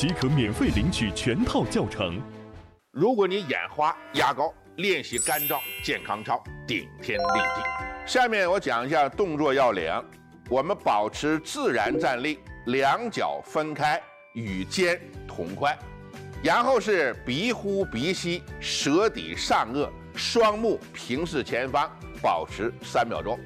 即可免费领取全套教程。 如果你眼花、压高，练习干燥健康操，顶天立地。下面我讲一下动作要领。我们保持自然站立，两脚分开，与肩同宽，然后是鼻呼鼻吸，舌抵上颚，双目平视前方，保持3秒钟。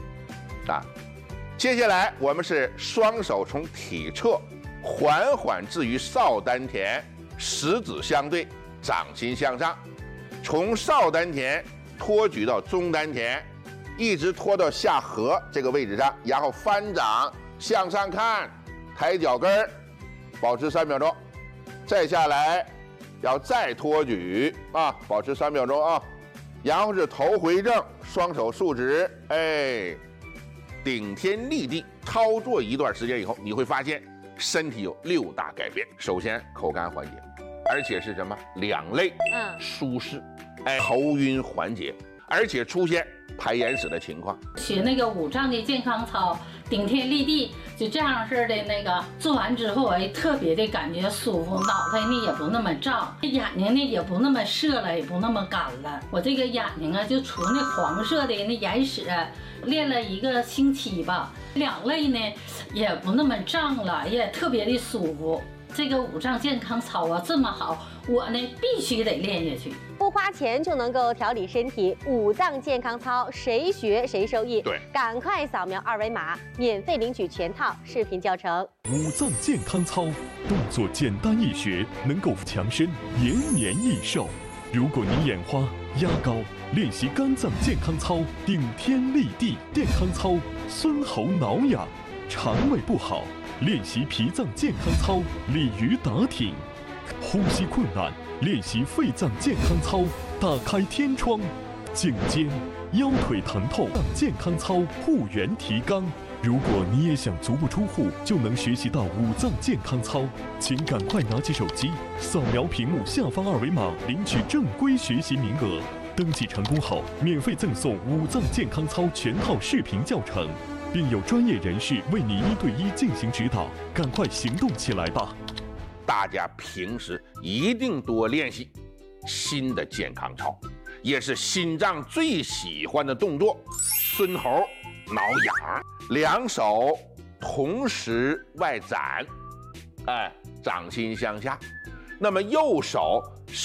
接下来我们是双手从体侧缓缓置于少丹田，食指相对，掌心向上，从少丹田托举到中丹田，一直拖到下颌这个位置上，然后翻掌向上看，抬脚跟儿，保持3秒钟。再下来要再托举保持3秒钟啊。然后是头回正，双手竖直，顶天立地。操作一段时间以后，你会发现身体有6大改变。首先口干缓解，而且是什么？两肋舒适，头晕缓解，而且出现排眼屎的情况。 学那个5脏的健康操，顶天立地，就这样式的那个做完之后，特别的感觉舒服，脑袋呢也不那么胀，眼睛呢也不那么涩了，也不那么干了。我这个眼睛啊，就除那黄色的那眼屎，练了1个星期吧，两肋呢也不那么胀了，也特别的舒服。这个5脏健康操啊这么好，我呢必须得练下去。 不花钱就能够调理身体，5脏健康操谁学谁受益。 对， 赶快扫描2维码，免费领取全套视频教程。 5脏健康操动作简单易学，能够强身延年益寿。如果你眼花、压高，练习肝脏健康操，顶天立地健康操，孙喉挠痒，肠胃不好，练习脾脏健康操，鲤鱼打挺，呼吸困难，练习肺脏健康操，打开天窗，颈肩、腰腿疼痛健康操，护圆提肛。如果你也想足不出户就能学习到5脏健康操，请赶快拿起手机，扫描屏幕下方2维码，领取正规学习名额。登记成功后，免费赠送5脏健康操全套视频教程，并有专业人士为你1对1进行指导。赶快行动起来吧！ 大家平时一定多练习新的健康操，也是心脏最喜欢的动作——孙喉挠痒。两手同时外展，掌心向下。那么右手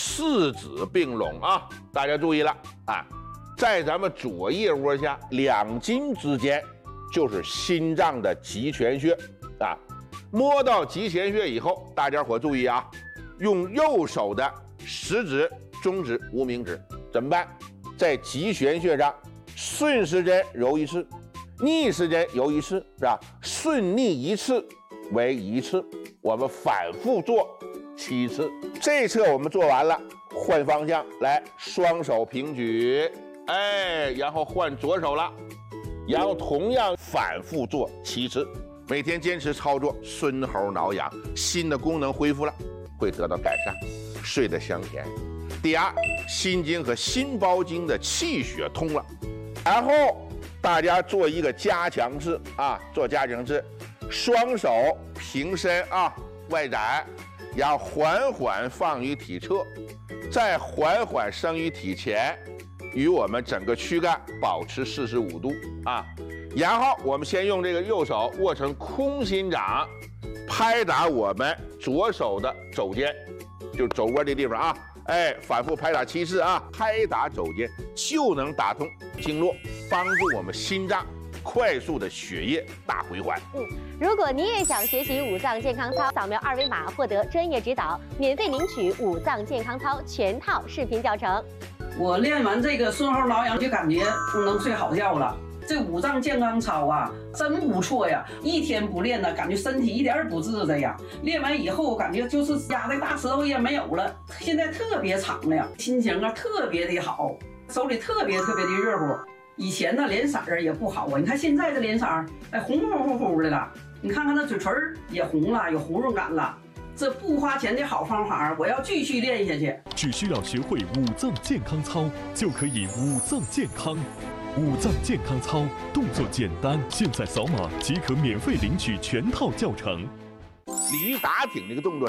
4指并拢啊，大家注意了在咱们左腋窝下2筋之间就是心脏的极泉穴摸到极泉穴以后，大家伙注意啊，用右手的食指、中指、无名指怎么办？在极泉穴上顺时针揉1次，逆时针揉1次，是吧？顺逆1次为1次，我们反复做7次。这侧我们做完了，换方向来，双手平举，然后换左手了，然后同样反复做7次。每天坚持操作，孙喉挠痒，心的功能恢复了，会得到改善，睡得香甜。第二，心经和心包经的气血通了。然后大家做一个加强式做加强式，双手平伸外展，然后缓缓放于体侧，再缓缓升于体前，与我们整个躯干保持45度然后我们先用这个右手握成空心掌，拍打我们左手的肘尖，就肘窝这地方反复拍打7次拍打肘尖就能打通经络，帮助我们心脏快速的血液大回环。 如果你也想学习5脏健康操，扫描2维码获得专业指导，免费领取5脏健康操全套视频教程。 我练完这个孙喉挠痒，就感觉能睡好觉了。这5脏健康操真不错呀！一天不练呢，感觉身体一点也不自在呀。练完以后，感觉就是压的大石头也没有了，现在特别敞亮，心情特别的好，手里特别的热乎。以前呢脸色也不好你看现在这脸色红乎乎的了，你看看那嘴唇也红了，有红润感了。这不花钱的好方法，我要继续练下去。 只需要学会5脏健康操，就可以5脏健康。5脏健康操动作简单，现在扫码即可免费领取全套教程。 鲤鱼打挺这个动作